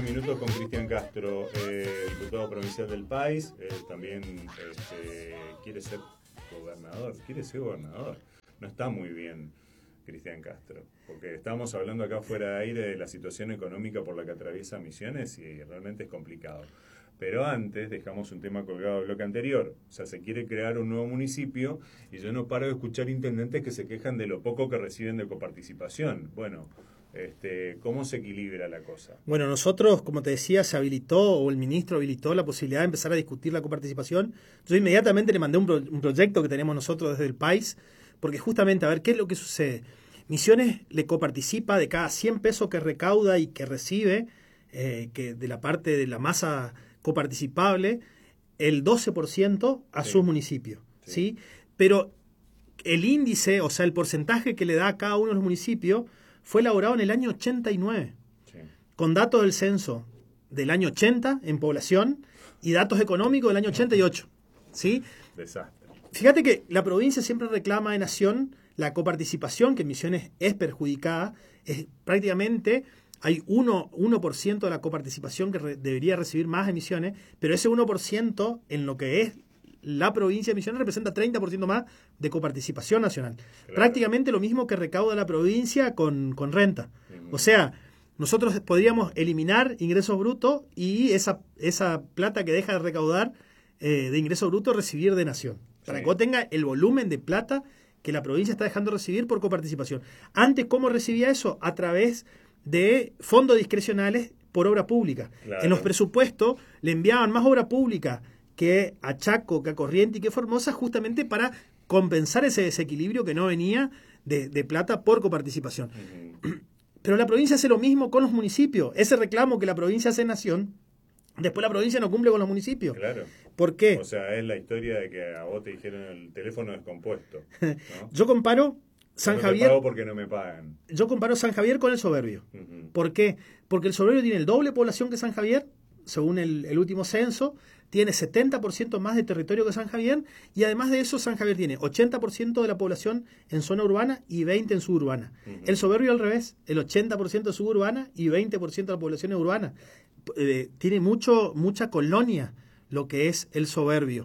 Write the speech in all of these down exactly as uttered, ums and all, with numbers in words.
doce minutos con Cristian Castro, eh, diputado provincial del país, eh, también este, quiere ser gobernador, quiere ser gobernador. No está muy bien Cristian Castro, porque estamos hablando acá fuera de aire de la situación económica por la que atraviesa Misiones y realmente es complicado. Pero antes dejamos un tema colgado del bloque anterior. O sea, se quiere crear un nuevo municipio y yo no paro de escuchar intendentes que se quejan de lo poco que reciben de coparticipación. Bueno, este, ¿cómo se equilibra la cosa? Bueno, nosotros, como te decía, se habilitó, o el ministro habilitó la posibilidad de empezar a discutir la coparticipación. Yo inmediatamente le mandé un, pro, un proyecto que tenemos nosotros desde el país, porque justamente, a ver, ¿qué es lo que sucede? Misiones le coparticipa de cada cien pesos que recauda y que recibe, eh, que de la parte de la masa coparticipable, el doce por ciento a Sí. sus municipios, Sí. ¿sí? Pero el índice, o sea, el porcentaje que le da a cada uno de los municipios fue elaborado en el año ochenta y nueve, Sí. con datos del censo del año ochenta en población y datos económicos del año ochenta y ocho, ¿sí? Desastre. Fíjate que la provincia siempre reclama de Nación la coparticipación, que en Misiones es perjudicada, es prácticamente... Hay uno por ciento de la coparticipación que re, debería recibir más en Misiones, pero ese uno por ciento en lo que es la provincia de Misiones representa treinta por ciento más de coparticipación nacional. Claro. Prácticamente lo mismo que recauda la provincia con, con renta. O sea, nosotros podríamos eliminar ingresos brutos y esa, esa plata que deja de recaudar eh, de ingresos brutos recibir de Nación. Para Sí. que vos tengas el volumen de plata que la provincia está dejando recibir por coparticipación. Antes, ¿cómo recibía eso? A través de fondos discrecionales por obra pública. Claro. En los presupuestos le enviaban más obra pública que a Chaco, que a Corrientes y que a Formosa, justamente para compensar ese desequilibrio que no venía de, de plata por coparticipación. Uh-huh. Pero la provincia hace lo mismo con los municipios. Ese reclamo que la provincia hace en Nación, después la provincia no cumple con los municipios. Claro. ¿Por qué? O sea, es la historia de que a vos te dijeron el teléfono descompuesto, ¿no? Yo comparo San Yo no Javier... te pago porque no me pagan. Yo comparo San Javier con el Soberbio. Uh-huh. ¿Por qué? Porque el Soberbio tiene el doble de población que San Javier, según el, el último censo, tiene setenta por ciento más de territorio que San Javier, y además de eso San Javier tiene ochenta por ciento de la población en zona urbana y veinte por ciento en suburbana. Uh-huh. El Soberbio al revés, el ochenta por ciento suburbana y veinte por ciento de la población es urbana. Eh, tiene mucho, mucha colonia lo que es el Soberbio.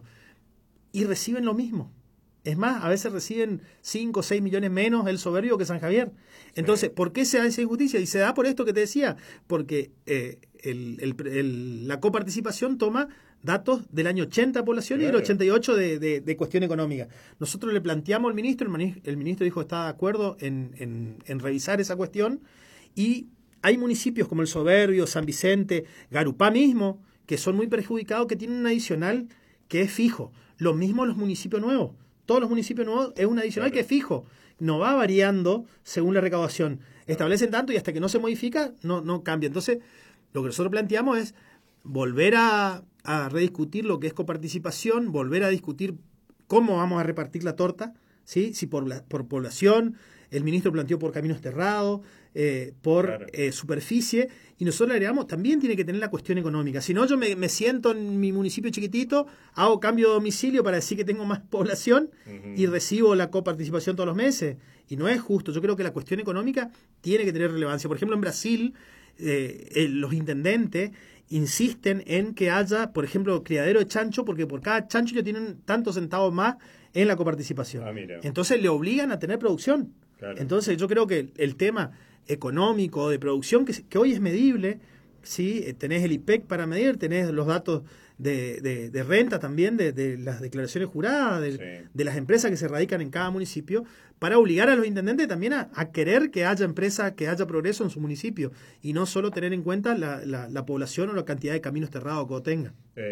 Y reciben lo mismo. Es más, a veces reciben cinco o seis millones menos el Soberbio que San Javier. Entonces, ¿por qué se da esa injusticia? Y se da por esto que te decía, porque eh, el, el, el, la coparticipación toma datos del año ochenta de población, claro, y del ochenta y ocho de, de, de cuestión económica. Nosotros le planteamos al ministro, el, el ministro dijo que estaba de acuerdo en, en, en revisar esa cuestión, y hay municipios como el Soberbio, San Vicente, Garupá mismo, que son muy perjudicados, que tienen un adicional que es fijo. Lo mismo los municipios nuevos. Todos los municipios nuevos es un adicional, claro, que es fijo. No va variando según la recaudación. Establecen tanto y hasta que no se modifica, no, no cambia. Entonces, lo que nosotros planteamos es volver a, a rediscutir lo que es coparticipación, volver a discutir cómo vamos a repartir la torta, ¿sí? Si por, la, por población, el ministro planteó por caminos terrados, eh, por claro. eh, superficie, y nosotros le agregamos, también tiene que tener la cuestión económica. Si no, yo me, me siento en mi municipio chiquitito, hago cambio de domicilio para decir que tengo más población, uh-huh, y recibo la coparticipación todos los meses. Y no es justo. Yo creo que la cuestión económica tiene que tener relevancia. Por ejemplo, en Brasil, eh, eh, los intendentes insisten en que haya, por ejemplo, criadero de chancho, porque por cada chancho ya tienen tantos centavos más en la coparticipación. Ah, mira. Entonces le obligan a tener producción. Claro. Entonces yo creo que el, el tema económico de producción, que, que hoy es medible, ¿sí? Tenés el I P E C para medir, tenés los datos de, de, de renta también, de, de las declaraciones juradas, de, sí. de las empresas que se radican en cada municipio, para obligar a los intendentes también a, a querer que haya empresas, que haya progreso en su municipio, y no solo tener en cuenta la, la, la población o la cantidad de caminos terrados que tengan.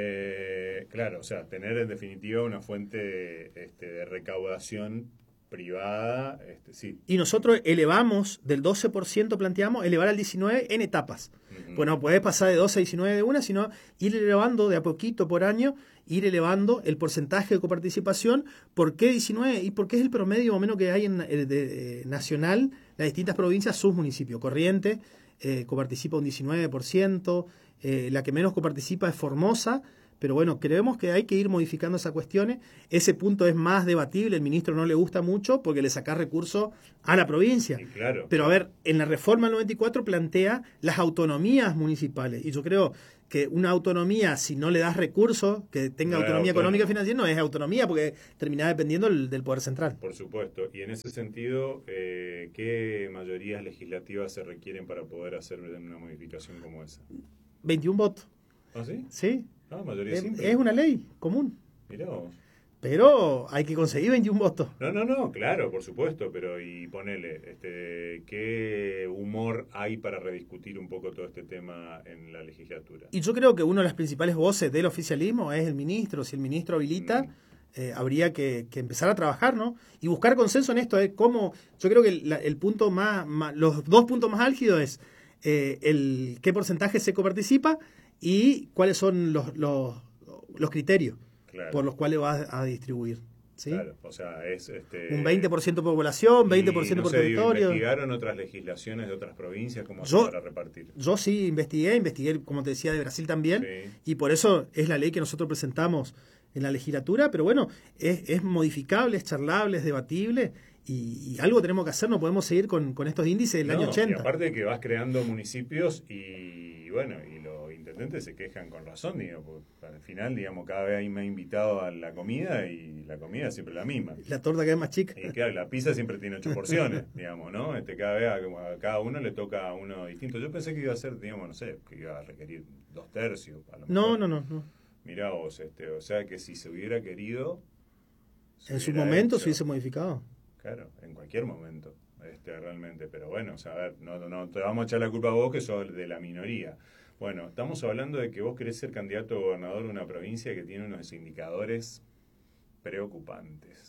Eh, claro, o sea, tener en definitiva una fuente este, de recaudación privada, este, sí. Y nosotros elevamos del doce por ciento, planteamos, elevar al diecinueve por ciento en etapas. Uh-huh. Pues no podés pasar de doce a diecinueve de una, sino ir elevando de a poquito por año, ir elevando el porcentaje de coparticipación. ¿Por qué diecinueve? Y porque es el promedio más o menos que hay en de, de, de, nacional, las distintas provincias, sus municipios. Corrientes eh, coparticipa un diecinueve por ciento, eh, la que menos coparticipa es Formosa, pero bueno, creemos que hay que ir modificando esas cuestiones. Ese punto es más debatible, el ministro no le gusta mucho porque le saca recursos a la provincia. Y claro, pero a ver, en la reforma del noventa y cuatro plantea las autonomías municipales, y yo creo que una autonomía, si no le das recursos, que tenga no autonomía económica y autónomo. financiera, no es autonomía porque termina dependiendo del, del poder central. Por supuesto. Y en ese sentido, eh, ¿qué mayorías legislativas se requieren para poder hacer una modificación como esa? veintiún votos. ¿Ah, sí? Sí. Ah, mayoría Es, simple. es una ley común. Mirá vos. Pero hay que conseguir veintiún votos. No, no, no, claro, por supuesto, pero y ponele, este, ¿qué humor hay para rediscutir un poco todo este tema en la legislatura? Y yo creo que una de las principales voces del oficialismo es el ministro. Si el ministro habilita, Mm. eh, habría que, que empezar a trabajar, ¿no? Y buscar consenso en esto. ¿eh? Cómo, yo creo que la- el punto más, más- los dos puntos más álgidos es eh, el qué porcentaje se coparticipa y cuáles son los, los, los criterios Claro, por los cuales va a, a distribuir. ¿sí? claro, o sea, es este Un veinte por ciento por población, veinte por ciento y, no por sé, digo, territorio. ¿investigaron otras legislaciones de otras provincias como Yo- para repartir? Yo sí investigué, investigué, como te decía, de Brasil también, Sí. y por eso es la ley que nosotros presentamos en la legislatura, pero bueno, es, es modificable, es charlable, es debatible, y, y algo tenemos que hacer, no podemos seguir con, con estos índices del No, año ochenta. Y aparte que vas creando municipios y bueno, y los intendentes se quejan con razón, digo, porque al final, digamos, cada vez hay más invitado a la comida y la comida es siempre la misma. La torta que es más chica. Y claro, la pizza siempre tiene ocho porciones, digamos, ¿no? Este, cada vez a, a cada uno le toca uno distinto. Yo pensé que iba a ser, digamos, no sé, que iba a requerir dos tercios. A lo No, mejor. no, no, no. Mirá vos, este, o sea que si se hubiera querido... se En su hubiera momento hecho. se hubiese modificado. Claro, en cualquier momento, este, realmente. Pero bueno, o sea, a ver, no, no te vamos a echar la culpa a vos que sos de la minoría. Bueno, estamos hablando de que vos querés ser candidato a gobernador de una provincia que tiene unos indicadores preocupantes.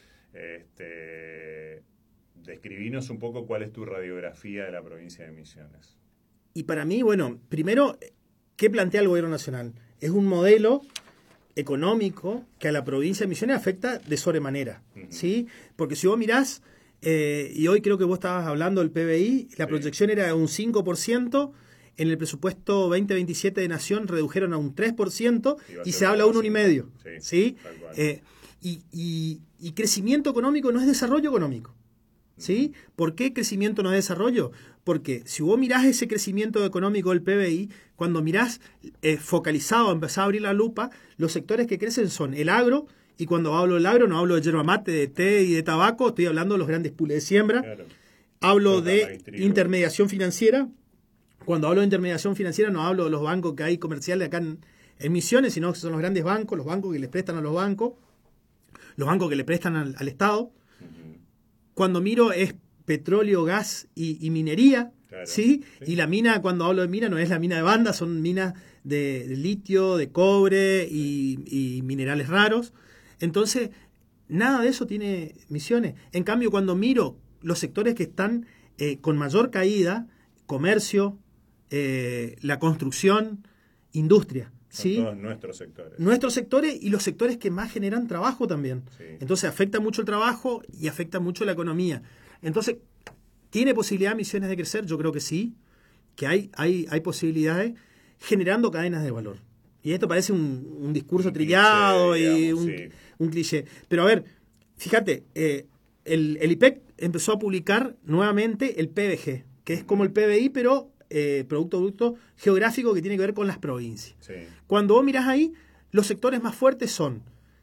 Este, describinos un poco cuál es tu radiografía de la provincia de Misiones. Y para mí, bueno, primero, ¿qué plantea el gobierno nacional? Es un modelo económico que a la provincia de Misiones afecta de sobremanera, Ujú. ¿sí? Porque si vos mirás, eh, y hoy creo que vos estabas hablando del P B I, la Sí. proyección era de un cinco por ciento, en el presupuesto veinte veintisiete de Nación redujeron a un tres por ciento Iba a y ser se habla a un algo uno y así. medio, Sí, ¿sí? tal cual. Eh, y, y- y crecimiento económico no es desarrollo económico. ¿Sí? ¿Por qué crecimiento no es desarrollo? Porque si vos mirás ese crecimiento económico del P B I, cuando mirás eh, focalizado, empezás a abrir la lupa, los sectores que crecen son el agro, y cuando hablo del agro no hablo de yerba mate, de té y de tabaco, estoy hablando de los grandes pools de siembra, Claro. hablo Soja, de maíz, trigo. intermediación financiera. Cuando hablo de intermediación financiera no hablo de los bancos que hay comerciales acá en, en Misiones, sino que son los grandes bancos, los bancos que les prestan a los bancos, los bancos que le prestan al, al Estado. Ujú. Cuando miro es petróleo, gas y, y minería, Claro, ¿sí? sí. Y la mina, cuando hablo de mina, no es la mina de banda, son minas de, de litio, de cobre y, y minerales raros. Entonces, nada de eso tiene Misiones. En cambio, cuando miro los sectores que están eh, con mayor caída, comercio, eh, la construcción, industria, Son ¿sí? todos nuestros sectores. Nuestros sectores y los sectores que más generan trabajo también. Sí. Entonces afecta mucho el trabajo y afecta mucho la economía. Entonces, ¿tiene posibilidad Misiones de crecer? Yo creo que sí, que hay, hay, hay posibilidades generando cadenas de valor. Y esto parece un, un discurso Un trillado cliché, y digamos, un, sí. un cliché. Pero a ver, fíjate, eh, el, el I P E C empezó a publicar nuevamente el P B G, que es como el P B I, pero eh, Producto Bruto Geográfico, que tiene que ver con las provincias. Sí. Cuando vos mirás ahí, los sectores más fuertes son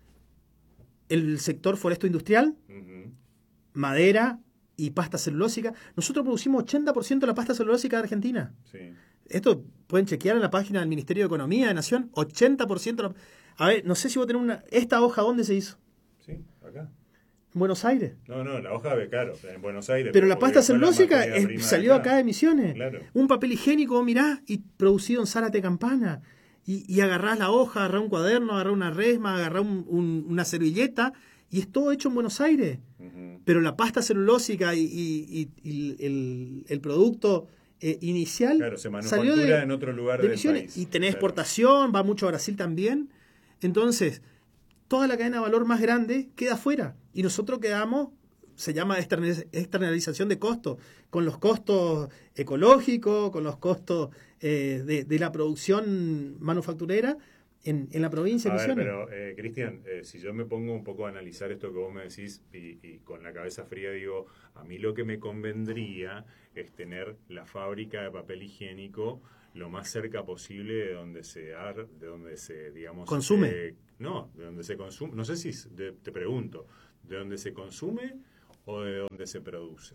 el sector foresto industrial, Ujú. madera y pasta celulósica. Nosotros producimos ochenta por ciento de la pasta celulósica de Argentina. Sí. Esto pueden chequear en la página del Ministerio de Economía de Nación. ochenta por ciento. de la- A ver, no sé si vos tenés una... ¿Esta hoja dónde se hizo? Sí, acá. En Buenos Aires. No, no, la hoja de claro, en Buenos Aires. Pero la porque pasta fue la celulósica materia es- prima salió acá de Misiones. Claro. Un papel higiénico, vos mirás, y producido en Zárate Campana. Y, y agarrás la hoja, agarrás un cuaderno, agarrás una resma, agarrás un- un- una servilleta, y es todo hecho en Buenos Aires. Ujú. Pero la pasta celulósica y, y- y- y el, el producto eh, inicial Claro, se salió manufactura de, en otro lugar de del Misiones. país. Y tenés Claro. exportación, va mucho a Brasil también. Entonces, toda la cadena de valor más grande queda afuera. Y nosotros quedamos, se llama externaliz- externalización de costos, con los costos ecológicos, con los costos eh, de, de la producción manufacturera, en, en la provincia de A ver, Misiones. pero, eh, Cristian, eh, si yo me pongo un poco a analizar esto que vos me decís y, y con la cabeza fría digo, a mí lo que me convendría es tener la fábrica de papel higiénico lo más cerca posible de donde se, ar, de donde se digamos... ¿Consume? Eh, no, de donde se consume, no sé si, de, te pregunto, ¿de donde se consume o de donde se produce?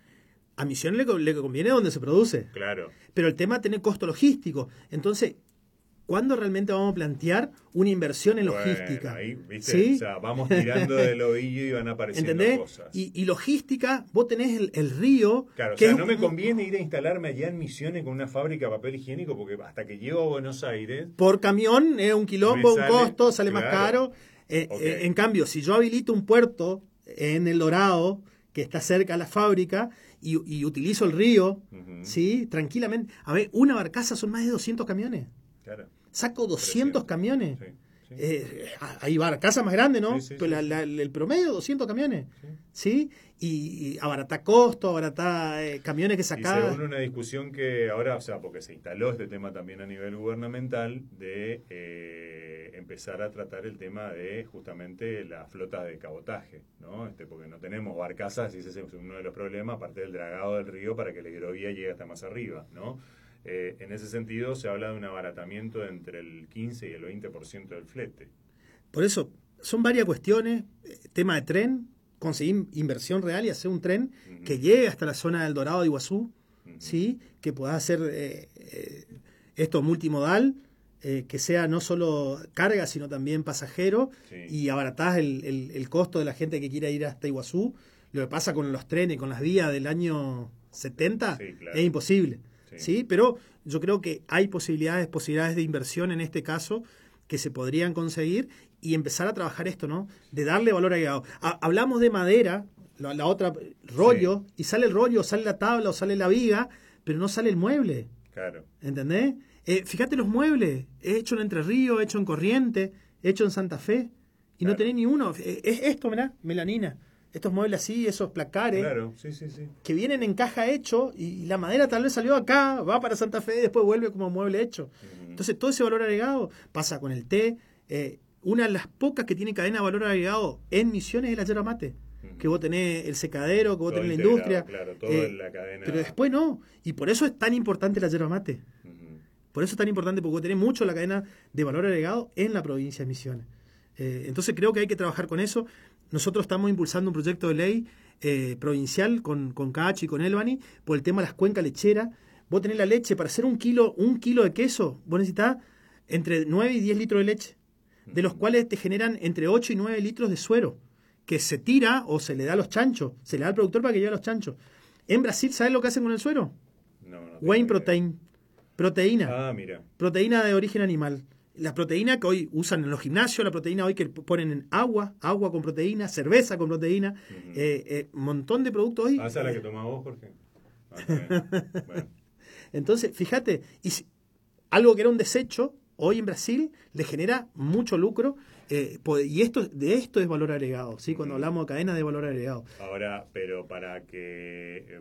A Misiones le, le conviene donde se produce. Claro. Pero el tema tiene costo logístico. Entonces, ¿cuándo realmente vamos a plantear una inversión en Bueno, logística? ahí, ¿viste? ¿Sí? O sea, vamos tirando del ovillo y van apareciendo ¿Entendés? cosas. Y, y logística, vos tenés el, el río... Claro, o que sea, es no me un- conviene ir a instalarme allá en Misiones con una fábrica de papel higiénico porque hasta que llego a Buenos Aires... Por camión es un quilombo, Me un sale- costo, sale más claro. caro. Eh, Ok. eh, en cambio, si yo habilito un puerto en El Dorado, que está cerca de la fábrica, y, y utilizo el río, Ujú. ¿sí? Tranquilamente. A ver, una barcaza son más de doscientos camiones. Claro. Saco doscientos Presión. camiones. Sí, sí. Eh, hay barcazas más grandes, ¿no? Sí, sí, Pero sí, la- sí. la- el promedio, doscientos camiones. Sí. ¿Sí? Y, y abarata costos, abarata eh, camiones que Y sacás. según una discusión que ahora, o sea, porque se instaló este tema también a nivel gubernamental, de eh, empezar a tratar el tema de justamente la flota de cabotaje, ¿no? Este, porque no tenemos barcazas y ese es uno de los problemas, aparte del dragado del río para que la hidrovía llegue hasta más arriba, ¿no? Eh, en ese sentido se habla de un abaratamiento de entre el quince y el veinte por ciento del flete. Por eso, son varias cuestiones. Eh, Tema de tren, conseguir inversión real y hacer un tren Ujú. que llegue hasta la zona del Dorado de Iguazú, Ujú. ¿sí? Que pueda hacer eh, eh, esto multimodal, eh, que sea no solo carga, sino también pasajero, Sí. y abaratás el, el- el costo de la gente que quiera ir hasta Iguazú. Lo que pasa con los trenes, con las vías del año setenta, Sí, claro. es imposible. Sí. ¿Sí? Pero yo creo que hay posibilidades, posibilidades de inversión en este caso que se podrían conseguir y empezar a trabajar esto, ¿no? De darle valor agregado. Ha- hablamos de madera, la, la otra, rollo, y sale el rollo, sale la tabla o sale la viga, pero no sale el mueble, Claro. ¿entendés? Eh, fíjate los muebles, hecho en Entre Ríos, hecho en Corrientes, hecho en Santa Fe, y no Claro. tenés ni uno. Eh, Es esto, mirá, melanina. Estos muebles así, esos placares Claro, sí, sí, sí. que vienen en caja hecho y la madera tal vez salió acá, va para Santa Fe y después vuelve como mueble hecho. Ujú. Entonces todo ese valor agregado pasa con el té. Eh, una de las pocas que tiene cadena de valor agregado en Misiones es la yerba mate. Ujú. Que vos tenés el secadero, que vos Todo tenés la integrado, industria. claro, todo eh, en la cadena. Pero después no. Y por eso es tan importante la yerba mate. Ujú. Por eso es tan importante, porque vos tenés mucho la cadena de valor agregado en la provincia de Misiones. Eh, entonces creo que hay que trabajar con eso. Nosotros estamos impulsando un proyecto de ley eh, provincial con, con Cachi y con Elbani por el tema de las cuencas lecheras. Vos tenés la leche, para hacer un kilo, un kilo de queso, vos necesitas entre nueve y diez litros de leche, de los cuales te generan entre ocho y nueve litros de suero, que se tira o se le da a los chanchos, se le da al productor para que lleve a los chanchos. En Brasil, ¿sabes lo que hacen con el suero? No, no tengo Whey idea. protein, proteína. Ah, mira. Proteína de origen animal. La proteína que hoy usan en los gimnasios, la proteína hoy que ponen en agua, agua con proteína, cerveza con proteína, Ujú. eh, eh, montón de productos hoy. Ah, esa es la que tomás vos, Jorge. Ah, está bien. Bueno, Entonces, fíjate, y si- algo que era un desecho, hoy en Brasil le genera mucho lucro, eh, po- y esto de esto es valor agregado, ¿sí? Cuando Ujú. hablamos de cadena de valor agregado. ahora, pero para que eh,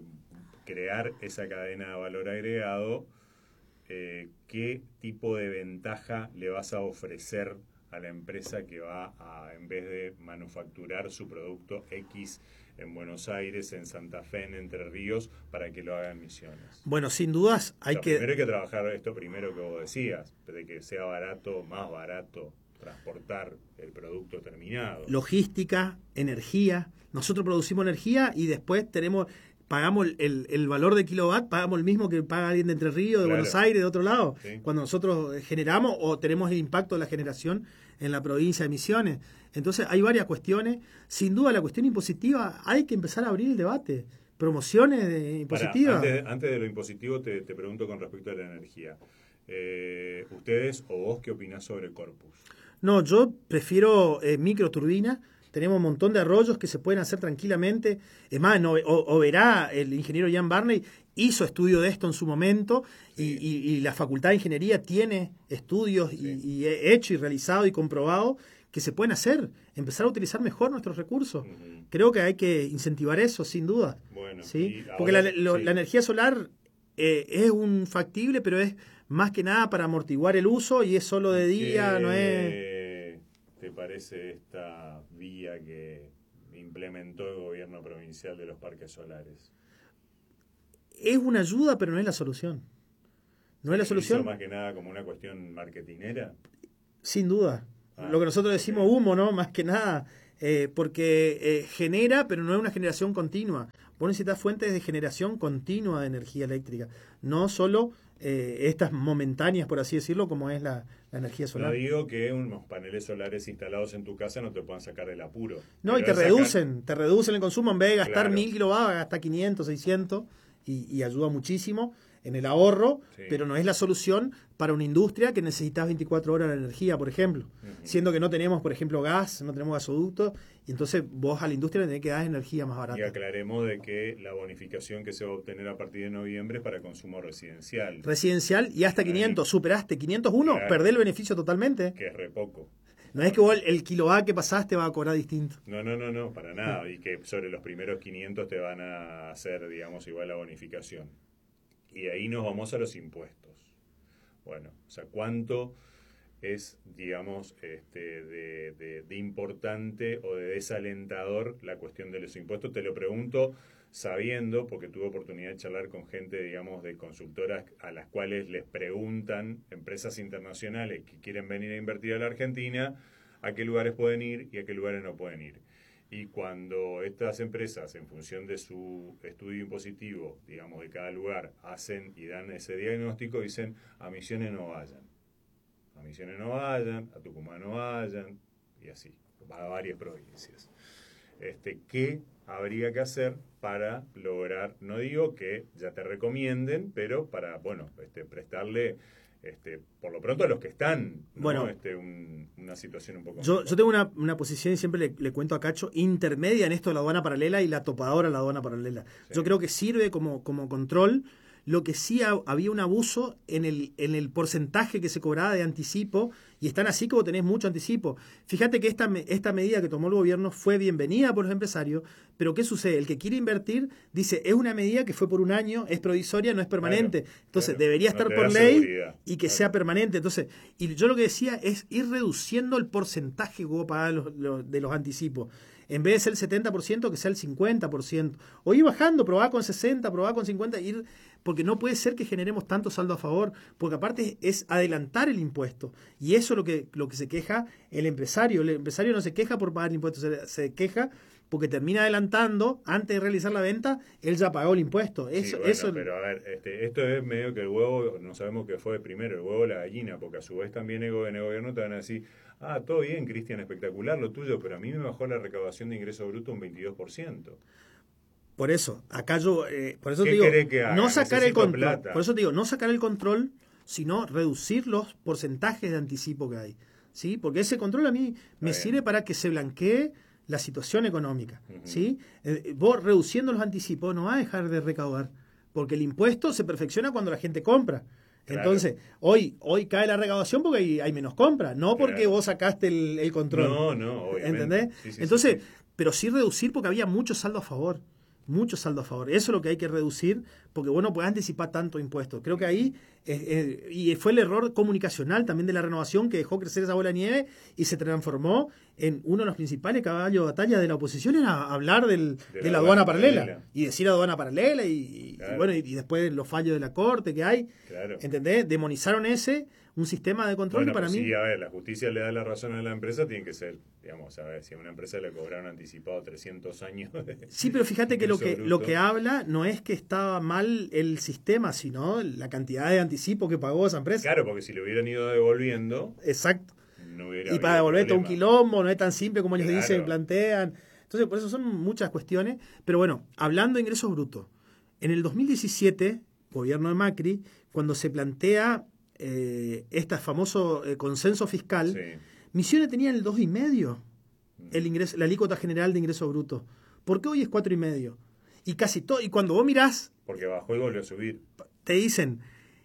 crear esa cadena de valor agregado, eh, ¿qué tipo de ventaja le vas a ofrecer a la empresa que va a, en vez de manufacturar su producto X en Buenos Aires, en Santa Fe, en Entre Ríos, para que lo haga en Misiones? Bueno, sin dudas hay O sea, que... Primero hay que trabajar esto primero que vos decías, de que sea barato, más barato, transportar el producto terminado. Logística, energía. Nosotros producimos energía y después tenemos pagamos el, el, el valor de kilowatt, pagamos el mismo que paga alguien de Entre Ríos, de Claro. Buenos Aires, de otro lado. Sí. Cuando nosotros generamos o tenemos el impacto de la generación en la provincia de Misiones. Entonces hay varias cuestiones. Sin duda la cuestión impositiva, hay que empezar a abrir el debate. Promociones de Pará, impositivas. antes, antes de lo impositivo te, te pregunto con respecto a la energía. Eh, ¿Ustedes o vos qué opinás sobre Corpus? No, yo prefiero eh, microturbinas. Tenemos un montón de arroyos que se pueden hacer tranquilamente. Es más, no, o, o verá, el ingeniero Ian Barney hizo estudio de esto en su momento y, Sí. y- y la Facultad de Ingeniería tiene estudios y- Sí. y, he hecho y realizado y comprobado que se pueden hacer, empezar a utilizar mejor nuestros recursos. Ujú. Creo que hay que incentivar eso, sin duda. Bueno, ¿sí? y Porque la, ahora- lo- sí. la energía solar eh, es un factible, pero es más que nada para amortiguar el uso y es solo de día, ¿Qué no es... te parece esta vía que implementó el gobierno provincial de los parques solares? Es una ayuda, pero no es la solución. No es la solución. ¿Hizo más que nada como una cuestión marketinera? Sin duda. Ah, Lo que nosotros decimos okay. humo, ¿no? Más que nada. Eh, porque eh, genera, pero no es una generación continua. Vos necesitas fuentes de generación continua de energía eléctrica. No solo eh, estas momentáneas, por así decirlo, como es la, la energía solar. No digo que unos paneles solares instalados en tu casa no te puedan sacar del apuro. No, y te sacar... reducen, te reducen el consumo. En vez de gastar Claro. mil kilovatios, gastar quinientos, seiscientos y, y ayuda muchísimo en el ahorro, Sí. pero no es la solución para una industria que necesitas veinticuatro horas de energía, por ejemplo. Uh-huh. Siendo que no tenemos, por ejemplo, gas, no tenemos gasoductos, y entonces vos a la industria le tenés que dar energía más barata. Y aclaremos de que la bonificación que se va a obtener a partir de noviembre es para consumo residencial, Residencial y hasta quinientos. Superaste quinientos uno, Claro. perdés el beneficio totalmente. que es re poco. No es que vos el, el kilowatt que pasaste va a cobrar distinto. No, no, no, no, para nada. Y que sobre los primeros quinientos te van a hacer, digamos, igual la bonificación. Y ahí nos vamos a los impuestos. Bueno, o sea, ¿cuánto es, digamos, este, de, de, de importante o de desalentador la cuestión de los impuestos? Te lo pregunto sabiendo, porque tuve oportunidad de charlar con gente, digamos, de consultoras a las cuales les preguntan, empresas internacionales que quieren venir a invertir a la Argentina, a qué lugares pueden ir y a qué lugares no pueden ir. Y cuando estas empresas, en función de su estudio impositivo, digamos, de cada lugar, hacen y dan ese diagnóstico, dicen, a Misiones no vayan. A Misiones no vayan, a Tucumán no vayan, y así, a varias provincias. Este, ¿qué habría que hacer para lograr, no digo que ya te recomienden, pero para, bueno, este, prestarle... Este, por lo pronto a los que están, ¿no? Bueno, este, un, una situación un poco... Yo, yo tengo una, una posición, y siempre le, le cuento a Cacho, intermedia en esto de la aduana paralela y la topadora de la aduana paralela. Sí. Yo creo que sirve como, como control. Lo que sí ha, había un abuso en el, en el porcentaje que se cobraba de anticipo, y están así como tenés mucho anticipo. Fíjate que esta, esta medida que tomó el gobierno fue bienvenida por los empresarios, pero ¿qué sucede? El que quiere invertir dice, es una medida que fue por un año, es provisoria, no es permanente. Claro, Entonces claro. debería No estar te por da ley seguridad. y que Claro. sea permanente. Entonces, y yo lo que decía es ir reduciendo el porcentaje que vos pagás los, los, de los anticipos. En vez de ser el setenta por ciento, que sea el cincuenta por ciento. O ir bajando, probar con sesenta, probar con cincuenta, ir, porque no puede ser que generemos tanto saldo a favor, porque aparte es adelantar el impuesto. Y eso es lo que, lo que se queja el empresario. El empresario no se queja por pagar impuestos, se, se queja porque termina adelantando, antes de realizar la venta, él ya pagó el impuesto. Eso, Sí, bueno, eso, pero a ver, este, esto es medio que el huevo, no sabemos qué fue primero, el huevo o la gallina, porque a su vez también el en el gobierno te van a decir, ah, todo bien, Cristian, espectacular lo tuyo, pero a mí me bajó la recaudación de ingreso bruto un veintidós por ciento. Por eso, acá yo, eh, por eso ¿Qué te digo, querés que haga? no sacar el Necesito control, plata. por eso te digo, no sacar el control, sino reducir los porcentajes de anticipo que hay, ¿sí? Porque ese control a mí me bien. sirve para que se blanquee la situación económica, Ujú. ¿sí? Eh, vos reduciendo los anticipos no vas a dejar de recaudar, porque el impuesto se perfecciona cuando la gente compra. Claro. Entonces, hoy hoy cae la recaudación porque hay, hay menos compra, no porque Claro. vos sacaste el, el control. No, no, obviamente. ¿Entendés? Sí, sí, Entonces, sí, sí. pero sí reducir porque había mucho saldo a favor. Mucho saldo a favor. Eso es lo que hay que reducir porque vos no podés anticipar tanto impuesto. Creo que ahí, eh, eh, y fue el error comunicacional también de la renovación que dejó crecer esa bola de nieve y se transformó en uno de los principales caballos de batalla de la oposición, era hablar del, de, De la, la aduana aduana paralela, paralela. y decir aduana paralela y, y- Claro. y bueno, y, y después los fallos de la corte que hay. Claro. ¿Entendés? Demonizaron ese, un sistema de control Bueno, que para pues mí... sí, a ver, la justicia le da la razón a la empresa, tiene que ser, digamos, a ver, si a una empresa le cobraron anticipado trescientos años. de Sí, pero fíjate que lo que ingreso lo bruto. que habla no es que estaba mal el sistema, sino la cantidad de anticipo que pagó esa empresa. Claro, porque si le hubieran ido devolviendo, Exacto. no hubiera Y habido para devolverte un problema. quilombo, no es tan simple como ellos Claro. dicen, plantean. Entonces, por eso son muchas cuestiones. Pero bueno, hablando de ingresos brutos, en el dos mil diecisiete, gobierno de Macri, cuando se plantea eh, este famoso eh, consenso fiscal, Sí. Misiones tenía el dos y medio el ingreso, la alícuota general de ingresos brutos. ¿Por qué hoy es cuatro y medio? Y casi todo, y cuando vos mirás, Porque bajó y volvió a subir. te dicen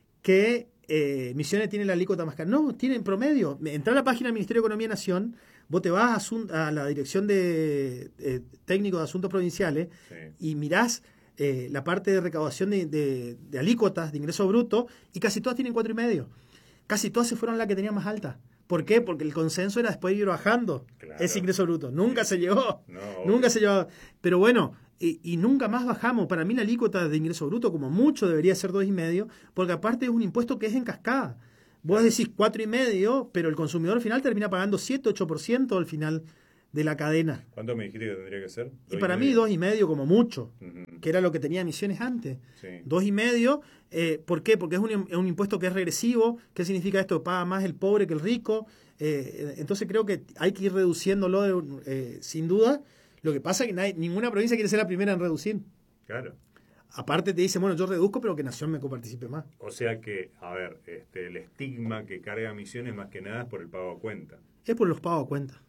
que eh, Misiones tiene la alícuota más cara. No, tiene en promedio. Entrá a la página del Ministerio de Economía y Nación, vos te vas a, asun- a la Dirección de eh, Técnico de Asuntos Provinciales Sí. y mirás eh, la parte de recaudación de, de, de alícuotas de ingreso bruto y casi todas tienen cuatro y medio. Casi todas se fueron a la que tenía más alta. ¿Por qué? Porque el consenso era después ir bajando Claro. ese ingreso bruto. Nunca se llegó. No, Nunca se llegó. Pero bueno, y, y nunca más bajamos. Para mí la alícuota de ingreso bruto, como mucho, debería ser dos y medio, porque aparte es un impuesto que es en cascada. Vos decís cuatro y medio, pero el consumidor final termina pagando siete, ocho por ciento al final de la cadena. ¿Cuánto me dijiste que tendría que ser? Y para mí dos y medio como mucho, Uh-huh. que era lo que tenía emisiones antes. Sí. Dos y medio, eh, ¿por qué? Porque es un, es un impuesto que es regresivo. ¿Qué significa esto? Paga más el pobre que el rico. Eh, entonces creo que hay que ir reduciéndolo eh, sin duda. Lo que pasa es que nadie, ninguna provincia quiere ser la primera en reducir. Claro. Aparte te dice, bueno, yo reduzco, pero que Nación me coparticipe más. O sea que, a ver, este, el estigma que carga Misiones más que nada es por el pago a cuenta. Es por los pagos a cuenta.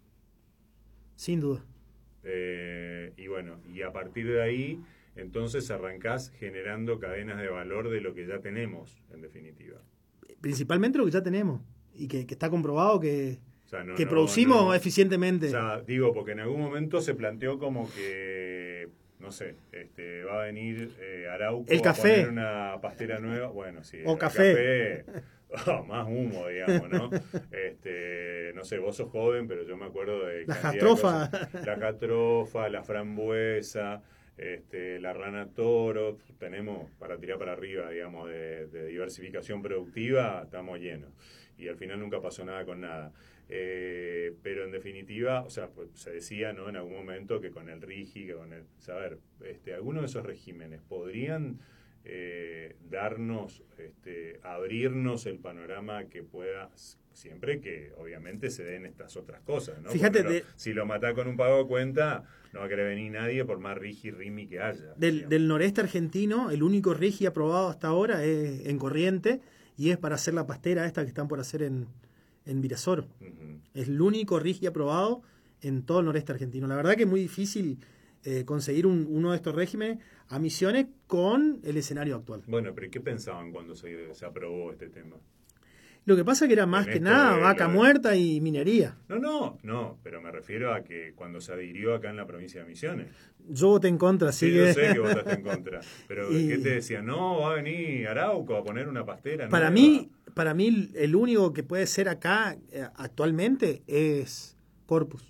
Sin duda. Eh, y bueno, y a partir de ahí, entonces arrancás generando cadenas de valor de lo que ya tenemos, en definitiva. Principalmente lo que ya tenemos. Y que, que está comprobado que, O sea, no, que no, producimos no. eficientemente. O sea, digo, porque en algún momento se planteó como que, no sé, este, va a venir eh, Arauco El a café. poner una pastera nueva. Bueno, sí. O el café. café, oh, más humo, digamos, ¿no? Este, no sé, vos sos joven, pero yo me acuerdo de... La cantidad de jastrofa. cosas. La jastrofa, la frambuesa, este, la rana toro. Tenemos para tirar para arriba, digamos, de, de diversificación productiva, estamos llenos. Y al final nunca pasó nada con nada. Eh, pero en definitiva, o sea, pues, se decía, ¿no?, en algún momento que con el RIGI, que con el... Saber, este, algunos de esos regímenes podrían eh, darnos, este, abrirnos el panorama que pueda, siempre que obviamente se den estas otras cosas, ¿no? Fíjate, lo, de, si lo matás con un pago de cuenta, no va a querer venir nadie por más RIGI, RIMI que haya. del, del noreste argentino, el único RIGI aprobado hasta ahora es en Corriente, y es para hacer la pastera esta que están por hacer en, en Virasoro. Uh-huh. Es el único RIGI aprobado en todo el noreste argentino. La verdad que es muy difícil eh, conseguir un, uno de estos regímenes a Misiones con el escenario actual. Bueno, pero ¿qué pensaban cuando se, se aprobó este tema? Lo que pasa que era más En que esto nada de- vaca lo de- muerta y minería. No, no, no, pero me refiero a que cuando se adhirió acá en la provincia de Misiones. Yo voté en contra, así Sí, que... yo sé que votaste en contra. Pero Y- ¿qué te decía? No, va a venir Arauco a poner una pastera Para nueva. mí, para mí el único que puede ser acá eh, actualmente es Corpus.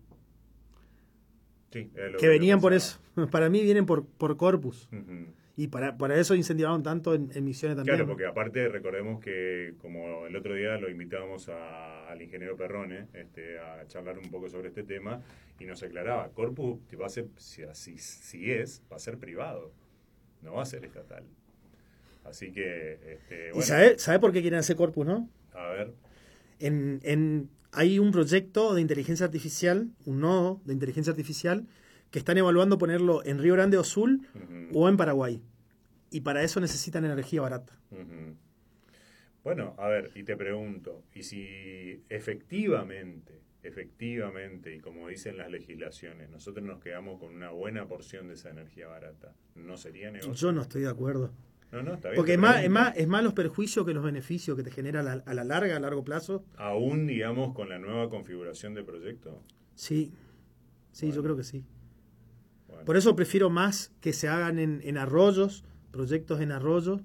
Sí, es lo Que venían por pensaba. eso. Para mí vienen por, por Corpus. Ujú. Y para, para eso incentivaron tanto en, en Misiones también. Claro, porque aparte recordemos que como el otro día lo invitábamos a- al ingeniero Perrone este, a charlar un poco sobre este tema y nos aclaraba, Corpus va a ser, si, si, si es, va a ser privado, no va a ser estatal. Así que, este, ¿Y bueno, sabe, sabe por qué quieren hacer Corpus, no? a ver, En, en, hay un proyecto de inteligencia artificial, un nodo de inteligencia artificial, que están evaluando ponerlo en Río Grande do Sul ujú, o en Paraguay. Y para eso necesitan energía barata. ujú. Bueno, a ver, y te pregunto, y si efectivamente, efectivamente, y como dicen las legislaciones, nosotros nos quedamos con una buena porción de esa energía barata, ¿no sería negocio? Yo no estoy de acuerdo. No, no, está bien. Porque te es más, es, pregunto. más, es más los perjuicios que los beneficios que te genera a la, a la larga, a largo plazo. Aún, digamos, con la nueva configuración de proyecto. Sí, sí, Bueno. yo creo que sí. Bueno, Por eso prefiero más que se hagan en, en arroyos, proyectos en arroyos,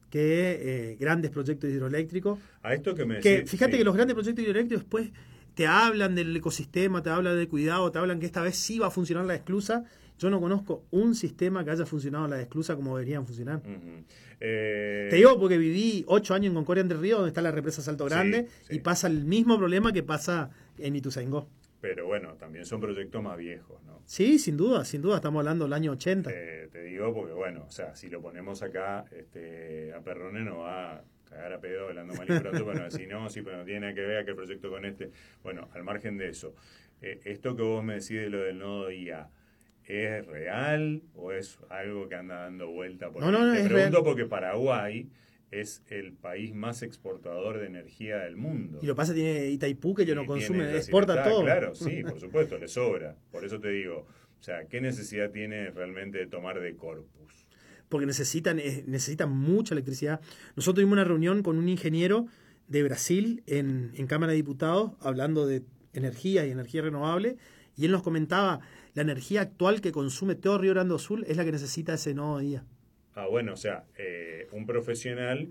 que eh, grandes proyectos hidroeléctricos. a esto que me Que decís, fíjate sí. que los grandes proyectos hidroeléctricos después te hablan del ecosistema, te hablan del cuidado, te hablan que esta vez sí va a funcionar la esclusa. Yo no conozco un sistema que haya funcionado la esclusa como deberían funcionar. Ujú. Eh, Te digo porque viví ocho años en Concordia Entre Ríos, donde está la represa Salto Sí, Grande, sí. y pasa el mismo problema que pasa en Ituzaingó. Pero bueno, también son proyectos más viejos, ¿no? Sí, sin duda, sin duda, estamos hablando del año ochenta. Eh, te digo porque, bueno, o sea, si lo ponemos acá, este, a Perrone nos va a cagar a pedo hablando mal y pronto, bueno, decir, no, sí, pero no tiene nada que ver aquel proyecto con este. Bueno, al margen de eso, eh, esto que vos me decís de lo del nodo I A, ¿es real o es algo que anda dando vuelta por No, ahí? no, no, Te es pregunto real. porque Paraguay es el país más exportador de energía del mundo. Y lo que pasa es que tiene Itaipú, que yo no Y consume, tiene la exporta libertad, todo. Claro, sí, por supuesto, le sobra. Por eso te digo, o sea, ¿qué necesidad tiene realmente de tomar de Corpus? Porque necesitan, eh, necesitan mucha electricidad. Nosotros tuvimos una reunión con un ingeniero de Brasil en, en Cámara de Diputados hablando de energía y energía renovable, Y él nos comentaba, la energía actual que consume todo Río Grande do Sul es la que necesita ese nodo de I A. Ah, bueno, o sea, eh, un profesional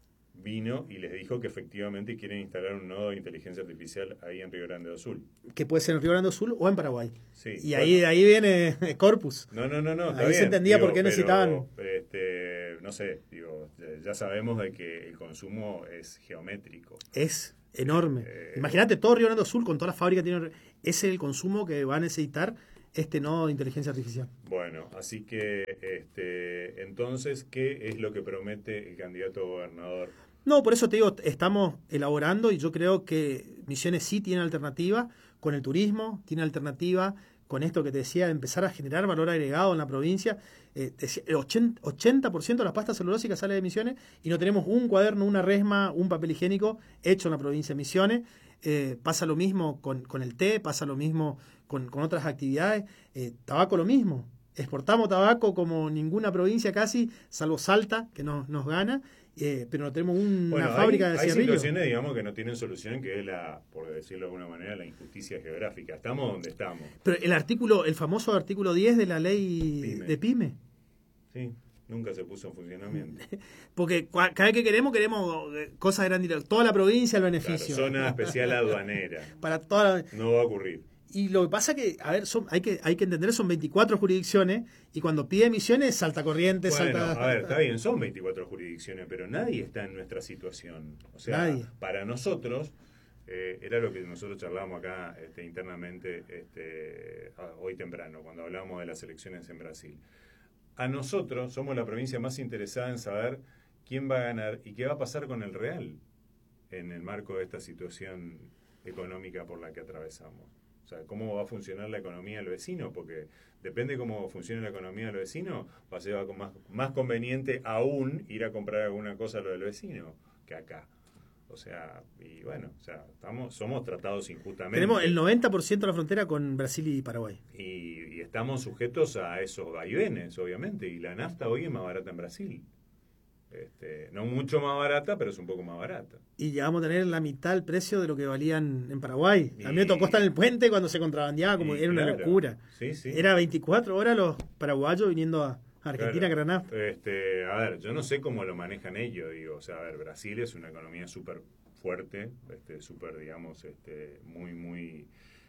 vino y les dijo que efectivamente quieren instalar un nodo de inteligencia artificial ahí en Río Grande do Sul. Que puede ser en Río Grande do Sul o en Paraguay. Sí, y bueno. ahí, ahí viene Corpus. No, no, no, no. Está Ahí bien, se entendía digo, por qué pero, necesitaban. Este, no sé, digo, ya sabemos de que el consumo es geométrico. Es enorme. Eh, Imagínate todo Río Grande do Sul con todas las fábricas que tiene. Ese es el consumo que va a necesitar este nodo de inteligencia artificial. Bueno, así que, este, entonces, ¿qué es lo que promete el candidato a gobernador? No, por eso te digo, estamos elaborando y yo creo que Misiones sí tiene alternativa con el turismo, tiene alternativa con esto que te decía, de empezar a generar valor agregado en la provincia. Eh, decía, el ochenta por ciento de las pastas celulósicas sale de Misiones y no tenemos un cuaderno, una resma, un papel higiénico hecho en la provincia de Misiones. Eh, pasa lo mismo con, con el té, pasa lo mismo con, con otras actividades. Eh, tabaco lo mismo. Exportamos tabaco como ninguna provincia casi, salvo Salta, que nos, nos gana. Eh, pero no tenemos un, bueno, una fábrica hay, de hay cigarrillos. situaciones, digamos, que no tienen solución, que es la, por decirlo de alguna manera, la injusticia geográfica. Estamos donde estamos. Pero el artículo, el famoso artículo diez de la ley Pyme. de PYME. Sí, nunca se puso en funcionamiento. Porque cua- cada vez que queremos, queremos eh, cosas de gran dirección. Toda la provincia el beneficio. Claro, zona especial aduanera. Para toda la- No va a ocurrir. Y lo que pasa que, a ver, son, hay que hay que entender, son veinticuatro jurisdicciones y cuando pide Misiones, salta Corrientes, Bueno, salta... a ver, está bien, son veinticuatro jurisdicciones, pero nadie está en nuestra situación. O sea, Nadie. para nosotros, eh, era lo que nosotros charlábamos acá este, internamente este, hoy temprano, cuando hablábamos de las elecciones en Brasil. A nosotros somos la provincia más interesada en saber quién va a ganar y qué va a pasar con el real en el marco de esta situación económica por la que atravesamos. O sea, cómo va a funcionar la economía del vecino, porque depende cómo funcione la economía del vecino, va a ser más, más conveniente aún ir a comprar alguna cosa a lo del vecino que acá. O sea, y bueno, o sea, estamos, somos tratados injustamente. Tenemos el noventa por ciento de la frontera con Brasil y Paraguay. Y, y estamos sujetos a esos vaivenes, obviamente, y la nafta hoy es más barata en Brasil. Este, no mucho más barata, pero es un poco más barata. Y llegamos a tener la mitad del precio de lo que valían en Paraguay. Y- A mí me tocó estar en el puente cuando se contrabandeaba, como Y era una claro, locura. Sí, sí. Era veinticuatro horas los paraguayos viniendo a Argentina, Claro. Granada. Este, a ver, yo no sé cómo lo manejan ellos, digo, o sea, a ver, Brasil es una economía súper fuerte, este, súper, digamos, este, muy, muy,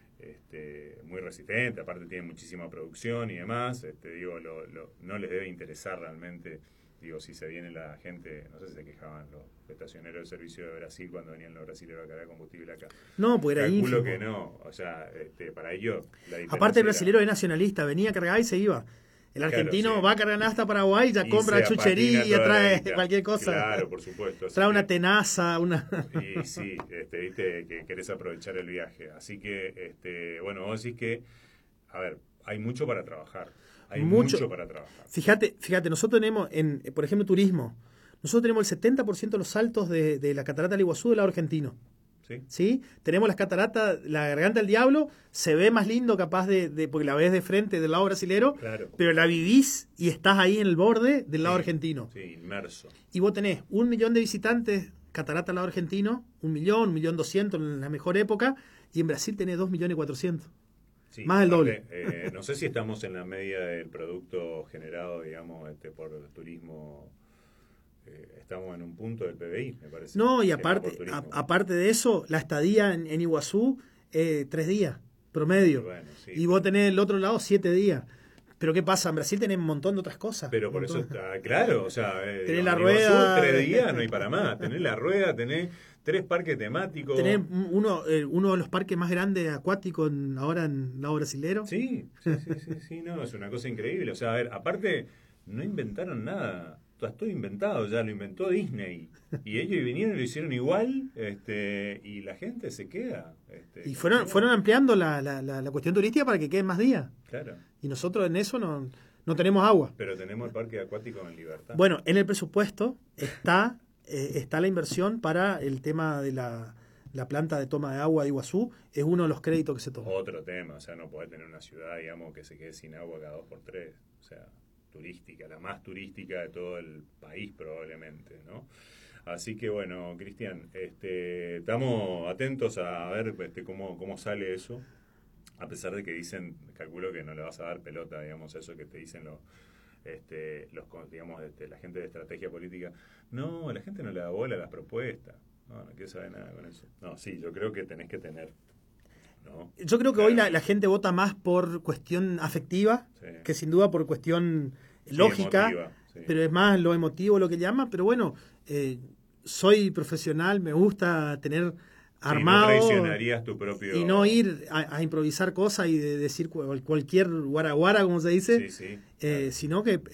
este, muy resistente, aparte tiene muchísima producción y demás, este, digo, lo, lo- no les debe interesar realmente, digo, si se viene la gente, no sé si se quejaban los estacioneros del servicio de Brasil cuando venían los brasileños a cargar combustible acá. No, pues era Calculo ínfimo. que no, o sea, este, para ellos la diferencia Aparte el era- brasilero es nacionalista, venía a cargar y se iba. El Claro, argentino sí. va a cargar hasta Paraguay, ya y compra se chuchería, apatina toda la trae guita. cualquier cosa. Claro, por supuesto. así Trae que- una tenaza, una... Y sí, este, viste que querés aprovechar el viaje. Así que, este, bueno, vos decís que, a ver, hay mucho para trabajar. Hay mucho, Mucho. para trabajar. Fíjate, fíjate, nosotros tenemos, en, por ejemplo, turismo, nosotros tenemos el setenta por ciento de los saltos de, de la catarata del Iguazú del lado argentino. ¿Sí? ¿Sí? Tenemos las cataratas, la garganta del diablo, se ve más lindo capaz de, de porque la ves de frente del lado brasilero, Claro. pero la vivís y estás ahí en el borde del lado Sí, argentino. Sí, inmerso. Y vos tenés un millón de visitantes, catarata al lado argentino, un millón, un millón doscientos en la mejor época, y en Brasil tenés dos millones cuatrocientos. Sí, Más del aparte, eh, no sé si estamos en la media del producto generado, digamos, este, por el turismo. Eh, estamos en un punto del P B I, me parece. No, y generado aparte, por turismo. a- aparte de eso, la estadía en, en Iguazú, eh, tres días, promedio. Bueno, sí. Y vos tenés el otro lado siete días. Pero ¿qué pasa? En Brasil tenés un montón de otras cosas. Pero por Un eso montón. está claro, o sea, eh, Tenés digo, la en Iguazú, rueda. tres días no hay para más. Tenés la rueda, tenés tres parques temáticos. Tenés uno, eh, uno de los parques más grandes acuáticos en- ahora en el lado brasilero. Sí, sí, sí, sí, sí, no, es una cosa increíble. O sea, a ver, aparte, no inventaron nada. Está todo inventado, ya lo inventó Disney. Y ellos vinieron y lo hicieron igual, este, y la gente se queda. Este, Y fueron, fueron ampliando la, la, la, la cuestión turística para que queden más días. Claro, Y nosotros en eso no, no tenemos agua. pero tenemos el parque acuático en libertad. Bueno, en el presupuesto está, eh, está la inversión para el tema de la, la planta de toma de agua de Iguazú. Es uno de los créditos que se toma. Otro tema, o sea, no podés tener una ciudad, digamos, que se quede sin agua cada dos por tres. O sea, turística, la más turística de todo el país probablemente, ¿no? Así que bueno, Cristian, este, estamos atentos a ver este, cómo, cómo sale eso. A pesar de que dicen, calculo que no le vas a dar pelota, digamos, eso que te dicen los, este, los digamos, este, la gente de estrategia política. No, la gente no le da bola a las propuestas. No, no quiere saber nada con eso. No, sí, yo creo que tenés que tener, ¿no? Yo creo que hoy la, la gente vota más por cuestión afectiva, sí, que sin duda por cuestión sí, lógica, emotiva, sí, pero es más lo emotivo lo que llama. Pero bueno, eh, soy profesional, me gusta tener armado, sí, no traicionarías tu propio... y no ir a, a improvisar cosas y de decir cual, cualquier guaraguara, como se dice, sí, sí, eh, claro, sino que